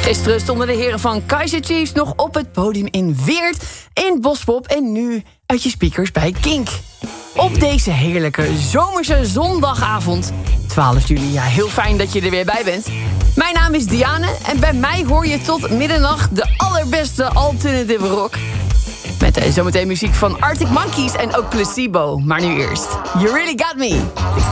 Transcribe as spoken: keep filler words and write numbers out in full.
Gisteren stonden de heren van Kaiser Chiefs nog op het podium in Weert, in Bospop en nu uit je speakers bij Kink. Op deze heerlijke zomerse zondagavond, twaalf juli. Ja, heel fijn dat je er weer bij bent. Mijn naam is Diane en bij mij hoor je tot middernacht de allerbeste alternative rock. Met uh, zometeen muziek van Arctic Monkeys en ook Placebo. Maar nu eerst, You Really Got Me.